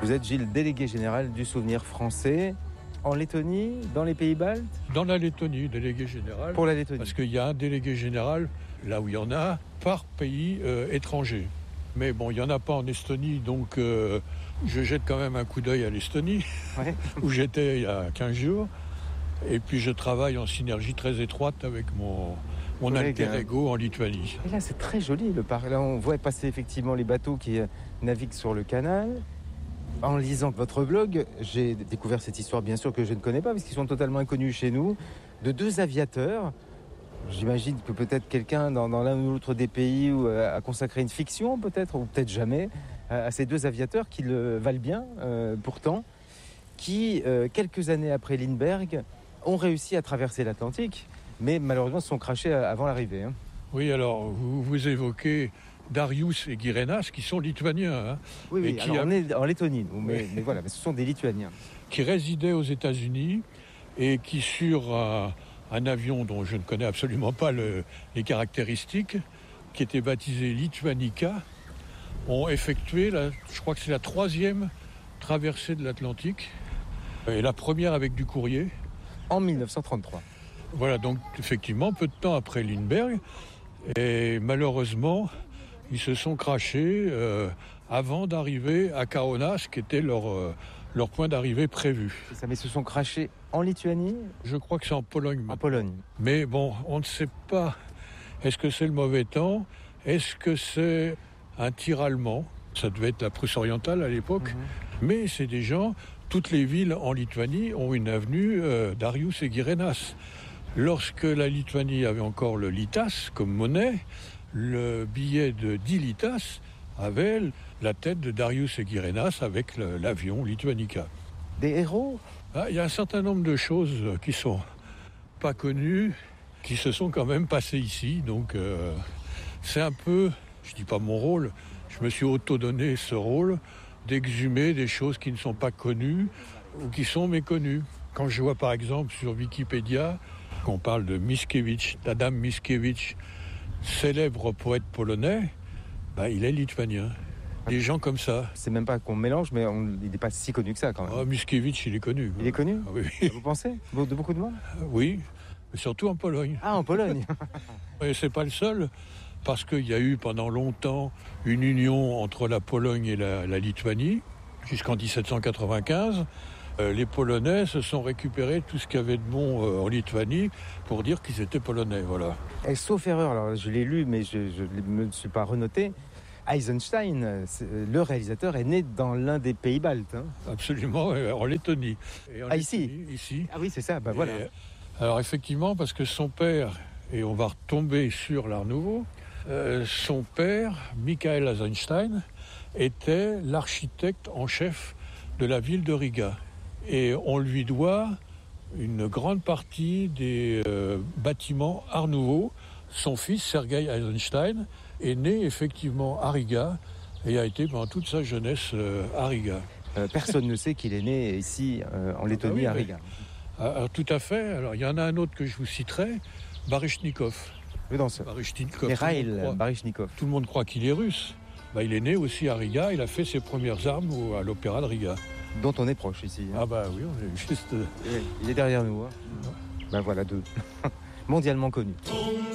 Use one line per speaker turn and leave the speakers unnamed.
Vous êtes, Gilles, délégué général du Souvenir français en Lettonie, dans les pays baltes ?
Dans la Lettonie, délégué général.
Pour la Lettonie.
Parce qu'il y a un délégué général, là où il y en a, par pays étranger. Mais bon, il n'y en a pas en Estonie, donc je jette quand même un coup d'œil à l'Estonie,
Ouais.
où j'étais il y a 15 jours. Et puis je travaille en synergie très étroite avec mon alter ego en Lituanie.
Et là, c'est très joli le parc. Là, on voit passer effectivement les bateaux qui naviguent sur le canal. En lisant votre blog, j'ai découvert cette histoire, bien sûr, que je ne connais pas, parce qu'ils sont totalement inconnus chez nous, de deux aviateurs. J'imagine que peut-être quelqu'un dans l'un ou l'autre des pays a consacré une fiction, peut-être, ou peut-être jamais, à ces deux aviateurs qui le valent bien, pourtant, qui, quelques années après Lindbergh, ont réussi à traverser l'Atlantique, mais malheureusement se sont crashés avant l'arrivée. Hein.
Oui, alors, vous évoquez Darius et Girenas, qui sont lituaniens. Hein,
Oui,
et
alors on est en Lettonie, nous, mais voilà, mais ce sont des Lituaniens.
Qui résidaient aux États-Unis et qui, sur un avion dont je ne connais absolument pas les caractéristiques, qui était baptisé Lituanica, ont effectué, je crois que c'est la 3e traversée de l'Atlantique, et la première avec du courrier.
En 1933.
Voilà, donc effectivement, peu de temps après Lindbergh, et malheureusement, ils se sont crashés avant d'arriver à Kaunas, qui était leur point d'arrivée prévu.
C'est ça, mais ils se sont crashés en Lituanie ?
Je crois que c'est en Pologne maintenant.
En Pologne.
Mais bon, on ne sait pas. Est-ce que c'est le mauvais temps ? Est-ce que c'est un tir allemand ? Ça devait être la Prusse orientale à l'époque. Mais c'est des gens, toutes les villes en Lituanie ont une avenue Darius et Girenas. Lorsque la Lituanie avait encore le litas comme monnaie, le billet de 10 litas avait la tête de Darius et Girenas avec l'avion Lituanica.
Des héros ?
Il y a un certain nombre de choses qui sont pas connues, qui se sont quand même passées ici. Donc c'est un peu, je dis pas mon rôle, je me suis auto-donné ce rôle d'exhumer des choses qui ne sont pas connues ou qui sont méconnues. Quand je vois par exemple sur Wikipédia qu'on parle de Mickiewicz, d'Adam Mickiewicz, célèbre poète polonais, il est lituanien. Des gens comme ça.
C'est même pas qu'on mélange, mais il n'est pas si connu que ça quand même.
Mickiewicz, il est connu.
Il est connu ?
Oui.
Vous pensez ? De beaucoup de monde ?
Oui, mais surtout en Pologne.
Ah, en Pologne.
Et c'est pas le seul, parce qu'il y a eu pendant longtemps une union entre la Pologne et la Lituanie, jusqu'en 1795. Les Polonais se sont récupérés tout ce qu'il y avait de bon en Lituanie pour dire qu'ils étaient Polonais, voilà.
Et sauf erreur, alors je l'ai lu, mais je ne me suis pas renoté. Eisenstein, le réalisateur, est né dans l'un des pays baltes. Hein.
Absolument, en Lettonie. Et en
Lettonie,
ici.
Ah oui, c'est ça, voilà.
Alors effectivement, parce que son père, et on va retomber sur l'Art Nouveau, son père, Michael Eisenstein, était l'architecte en chef de la ville de Riga. Et on lui doit une grande partie des bâtiments Art Nouveau. Son fils, Sergei Eisenstein, est né effectivement à Riga et a été pendant toute sa jeunesse à Riga.
Personne ne sait qu'il est né ici, en Lettonie, à Riga.
Tout à fait. Alors, il y en a un autre que je vous citerai, Baryshnikov.
Le danseur.
Baryshnikov.
Mikhail Baryshnikov.
Tout le monde croit qu'il est russe. Il est né aussi à Riga. Il a fait ses premières armes à l'Opéra de Riga.
Dont on est proche ici. Hein.
Oui, on est juste...
Il est derrière nous. Hein. Voilà, deux. Mondialement connus.